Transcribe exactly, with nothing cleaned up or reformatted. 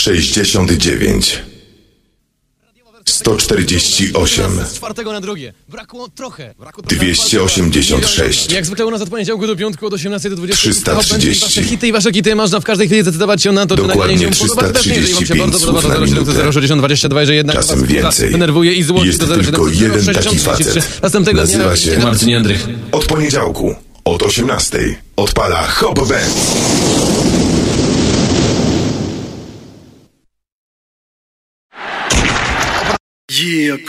sześćdziesiąt dziewięć, sto czterdzieści osiem, Z czwartego na drugie. Brakło trochę. Brakło dwieście osiemdziesiąt sześć, Jak zwykle u nas od poniedziałku do piątku od osiemnastej do dwudziestej. trzysta trzydzieści. Wasze hity i wasze hity można w każdej chwili zdecydować się na to, czy Dokładnie nagranie się podoba. Też jeżeli wam się bardzo podoba, to zero siedem zero sześćdziesiąt dwadzieścia dwa, że jednak Czasem was więcej. denerwuje i złości, Jest to zero siedem tylko zero jeden sześćdziesiąt taki trzydzieści trzy. facet. Następnego Nazywa dnia się Marcin Jędrych. Od poniedziałku, od osiemnastej odpala Hop Band. Yeah.